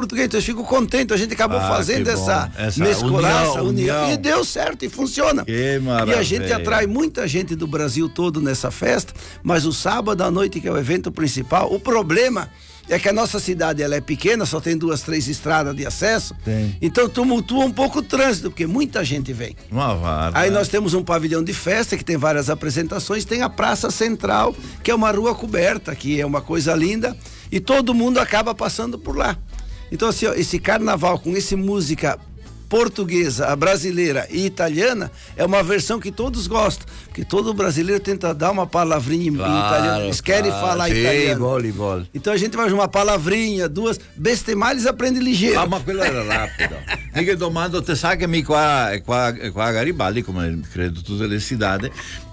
português. Então eu fico contente, a gente acabou fazendo essa mescolança, união, e deu certo, e funciona. Que maravilha. E a gente atrai muita gente do Brasil todo nessa festa, mas o sábado à noite, que é o evento principal, o problema é que a nossa cidade, ela é pequena, só tem 2, 3 estradas de acesso. Então tumultua um pouco o trânsito, porque muita gente vem. Aí nós temos um pavilhão de festa que tem várias apresentações, tem a Praça Central, que é uma rua coberta, que é uma coisa linda, e todo mundo acaba passando por lá. Então assim, ó, esse carnaval com essa música portuguesa, a brasileira e italiana, é uma versão que todos gostam, porque todo brasileiro tenta dar uma palavrinha em italiano, eles querem falar italiano. Então a gente faz uma palavrinha, 2, bestemales aprende ligeiro. Ma quello era rapido. Mica domando, te sa che qua a Garibaldi, come credo tutte le cidade,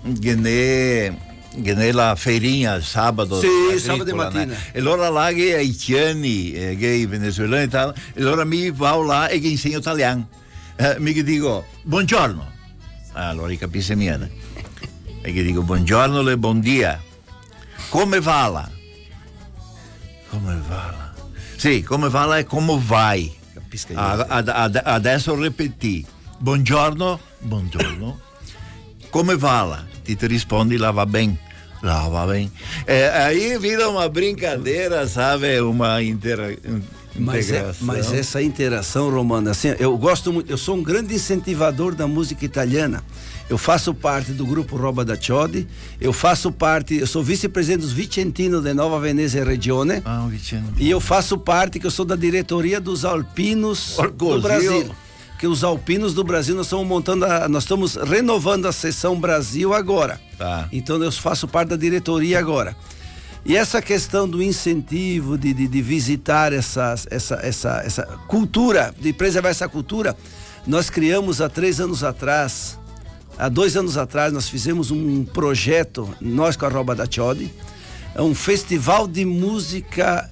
che nella feirinha sábado, sábado de mattina, né? E allora là che haitiani, che venezuelani e tal, e allora mi vado là e che insegno italiano, mi che dico buongiorno, allora capisce miele, e che dico buongiorno e buon dia, come va là? Sì, come va là e come vai? Adesso ripeti, buongiorno, come va lá? E te responde, lá va bem. Aí vira uma brincadeira, sabe? Uma integração. Mas essa interação, Romano, assim, eu gosto muito, eu sou um grande incentivador da música italiana. Eu faço parte do grupo Roba da Ciodi, eu sou vice-presidente dos Vicentino de Nova Venezia Regione, e eu faço parte, que eu sou da diretoria dos Alpinos do Brasil. Que os Alpinos do Brasil nós estamos renovando a seção Brasil agora. Então eu faço parte da diretoria agora. E essa questão do incentivo de visitar essa cultura, de preservar essa cultura, nós criamos há 2 anos atrás, nós fizemos um projeto, nós com a Roba da Ciodi, um festival de música,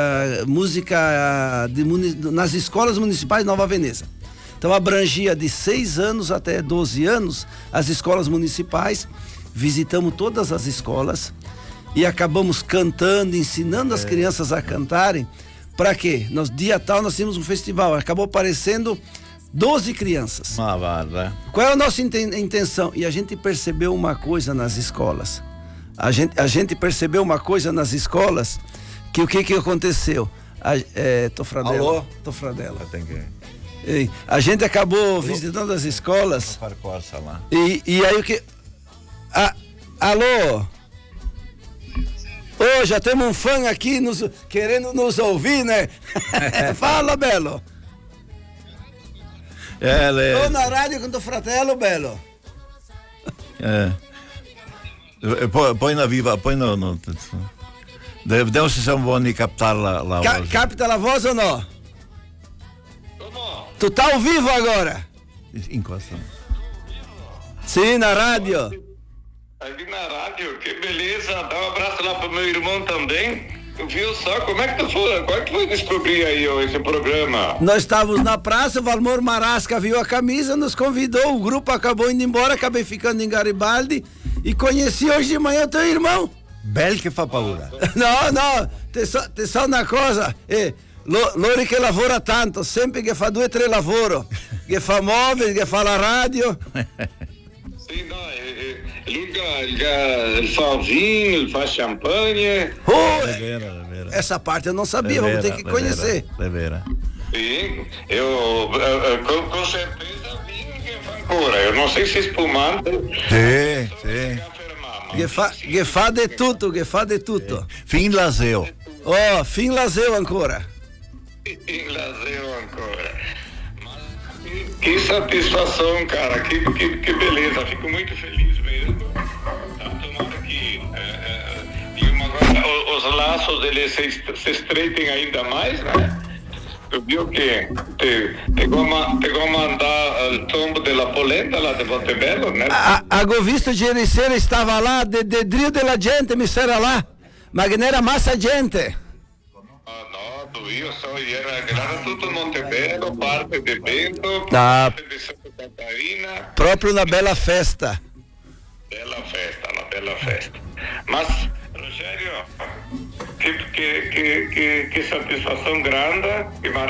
nas escolas municipais de Nova Veneza. Então abrangia de 6 anos até 12 anos as escolas municipais, visitamos todas as escolas e acabamos cantando, ensinando as crianças a cantarem. Para quê? Dia tal nós tínhamos um festival, acabou aparecendo 12 crianças. Qual é a nossa intenção? E a gente percebeu uma coisa nas escolas. A gente percebeu uma coisa nas escolas, que o que aconteceu? Tofradela. A gente acabou visitando as escolas. E aí o que? Alô? Já temos um fã aqui querendo nos ouvir, né? Fala, Belo. Tô na rádio com o fratello, Belo. Põe na viva, põe no. Vediamo se siamo buoni a captar la voce. Capta la voz ou não? Tu tá ao vivo agora? Encosta. Sim, na rádio. Aqui na rádio, que beleza. Dá um abraço lá pro meu irmão também. Viu só? Como é que tu foi descobrir aí esse programa? Nós estávamos na praça, o Valmor Marasca viu a camisa, nos convidou, o grupo acabou indo embora, acabei ficando em Garibaldi e conheci hoje de manhã o teu irmão. Bel che fa paura. No, te sa una cosa, Lori che lavora tanto, sempre che fa 2 o 3 lavoro, che fa móvel, che fa la radio. Sì, no, ele faz vinho, ele faz champanhe. É vera. Essa parte eu não sabia, vamos ter que conhecer. É vera. Sim, eu com certeza vinho che fa ancora, eu não sei se espumante. Sì. Che fa de tutto. Fin laseu. Fin laseu ancora. Que satisfação, cara, que beleza, fico muito feliz mesmo. Tomara que os laços eles se estreitem ainda mais, né? Tu viu que pegou a mandar o tombo della polenta lá de Montebello, né? Ho visto ieri sera stava là, de Rio della gente, mi sera là, ma che n'era massa gente. Io so, era tutto Montebello, parte di Bento, parte di Santa Catarina. Proprio una bella festa. Una bella festa. Mas, Rogério, que satisfação grande, que